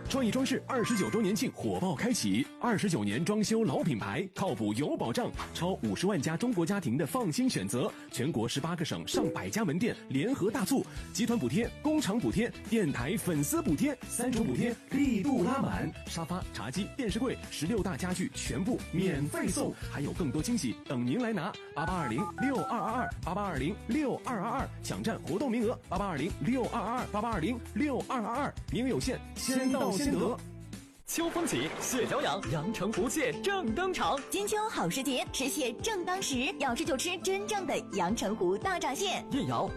创意装饰29周年庆火爆开启，29年装修老品牌，靠谱有保障，超50万家中国家庭的放心选择，全国18个省上百家门店联合大促，集团补贴、工厂补贴、电台粉丝补贴，3种补贴力度拉满，沙发、茶几、电视柜16大家具全部免费送，还有更多惊喜等您来拿。88206222，88206222，抢占活动名额，88206222，88206222，名额有限，先到先得。 秋风起，蟹脚痒，阳澄湖蟹正登场。 金秋好时节，吃蟹正当时，要吃就吃真正的阳澄湖大闸蟹。 叶瑶